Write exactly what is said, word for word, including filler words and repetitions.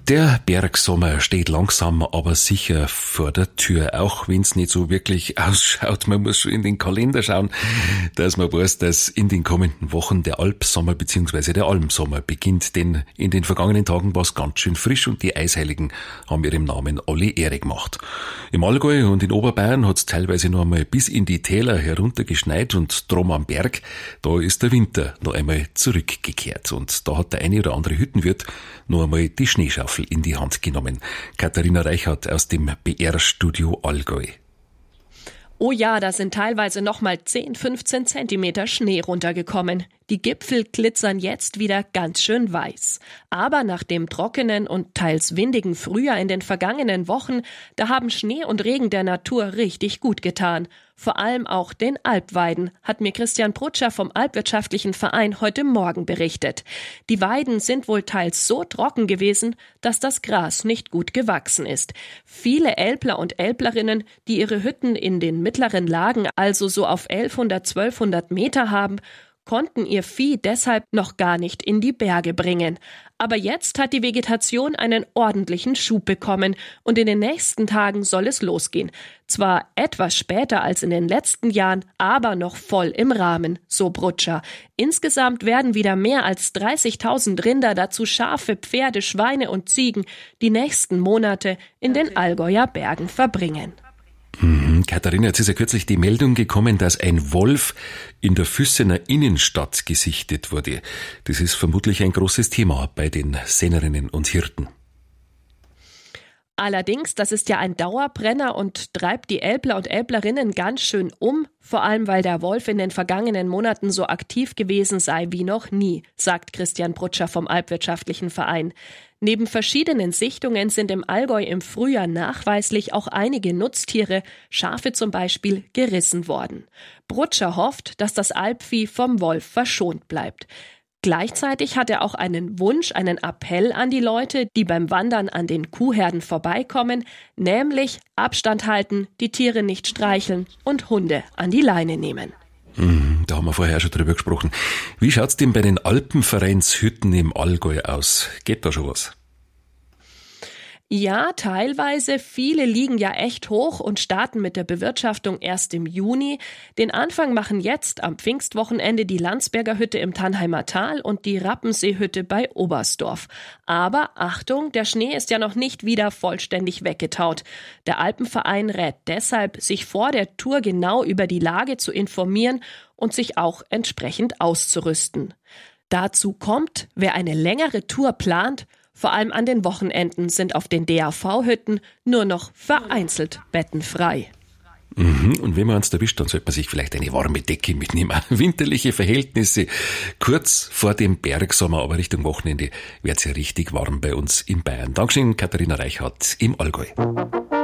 Der Bergsommer steht langsam aber sicher vor der Tür, auch wenn es nicht so wirklich ausschaut. Man muss schon in den Kalender schauen, dass man weiß, dass in den kommenden Wochen der Alpsommer bzw. der Almsommer beginnt. Denn in den vergangenen Tagen war es ganz schön frisch und die Eisheiligen haben ihrem Namen alle Ehre gemacht. Im Allgäu und in Oberbayern hat es teilweise noch einmal bis in die Täler heruntergeschneit und drum am Berg, da ist der Winter noch einmal zurückgekehrt. Und da hat der eine oder andere Hüttenwirt noch einmal die Schneeschaufel in die Hand genommen. Katharina Reichert aus dem B R-Studio Allgäu. Oh ja, da sind teilweise nochmal zehn, fünfzehn Zentimeter Schnee runtergekommen. Die Gipfel glitzern jetzt wieder ganz schön weiß. Aber nach dem trockenen und teils windigen Frühjahr in den vergangenen Wochen, da haben Schnee und Regen der Natur richtig gut getan. Vor allem auch den Alpweiden, hat mir Christian Prutscher vom Alpwirtschaftlichen Verein heute Morgen berichtet. Die Weiden sind wohl teils so trocken gewesen, dass das Gras nicht gut gewachsen ist. Viele Älpler und Älplerinnen, die ihre Hütten in den mittleren Lagen, also so auf elfhundert, zwölfhundert Meter haben, konnten ihr Vieh deshalb noch gar nicht in die Berge bringen. Aber jetzt hat die Vegetation einen ordentlichen Schub bekommen und in den nächsten Tagen soll es losgehen. Zwar etwas später als in den letzten Jahren, aber noch voll im Rahmen, so Prutscher. Insgesamt werden wieder mehr als dreißigtausend Rinder, dazu Schafe, Pferde, Schweine und Ziegen, die nächsten Monate in den Allgäuer Bergen verbringen. Mhm. Katharina, jetzt ist ja kürzlich die Meldung gekommen, dass ein Wolf in der Füssener Innenstadt gesichtet wurde. Das ist vermutlich ein großes Thema bei den Sennerinnen und Hirten. Allerdings, das ist ja ein Dauerbrenner und treibt die Älpler und Älplerinnen ganz schön um, vor allem weil der Wolf in den vergangenen Monaten so aktiv gewesen sei wie noch nie, sagt Christian Prutscher vom Alpwirtschaftlichen Verein. Neben verschiedenen Sichtungen sind im Allgäu im Frühjahr nachweislich auch einige Nutztiere, Schafe zum Beispiel, gerissen worden. Prutscher hofft, dass das Alpvieh vom Wolf verschont bleibt. Gleichzeitig hat er auch einen Wunsch, einen Appell an die Leute, die beim Wandern an den Kuhherden vorbeikommen, nämlich Abstand halten, die Tiere nicht streicheln und Hunde an die Leine nehmen. Hm, da haben wir vorher schon drüber gesprochen. Wie schaut's denn bei den Alpenvereinshütten im Allgäu aus? Geht da schon was? Ja, teilweise. Viele liegen ja echt hoch und starten mit der Bewirtschaftung erst im Juni. Den Anfang machen jetzt am Pfingstwochenende die Landsberger Hütte im Tannheimer Tal und die Rappenseehütte bei Oberstdorf. Aber Achtung, der Schnee ist ja noch nicht wieder vollständig weggetaut. Der Alpenverein rät deshalb, sich vor der Tour genau über die Lage zu informieren und sich auch entsprechend auszurüsten. Dazu kommt, wer eine längere Tour plant, vor allem an den Wochenenden sind auf den D A V-Hütten nur noch vereinzelt Betten frei. Mhm. Und wenn man uns erwischt, dann sollte man sich vielleicht eine warme Decke mitnehmen. Winterliche Verhältnisse kurz vor dem Bergsommer, aber Richtung Wochenende wird es ja richtig warm bei uns in Bayern. Dankeschön, Katharina Reichert im Allgäu.